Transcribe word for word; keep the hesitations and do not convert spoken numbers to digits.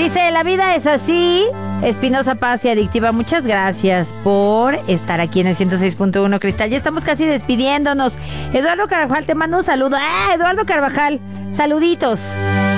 Dice, la vida es así. Espinosa Paz y Adictiva, muchas gracias por estar aquí en el ciento seis punto uno Cristal. Ya estamos casi despidiéndonos. Eduardo Carvajal, te mando un saludo. ¡Ah, Eduardo Carvajal! Saluditos.